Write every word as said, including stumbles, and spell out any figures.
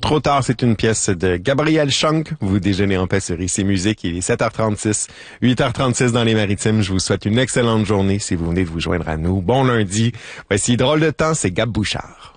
Trop tard, c'est une pièce de Gabriel Chunk. Vous déjeunez en paix sur I C Musique. Il est sept heures trente-six, huit heures trente-six dans les Maritimes. Je vous souhaite une excellente journée si vous venez de vous joindre à nous. Bon lundi. Voici Drôle de temps, c'est Gab Bouchard.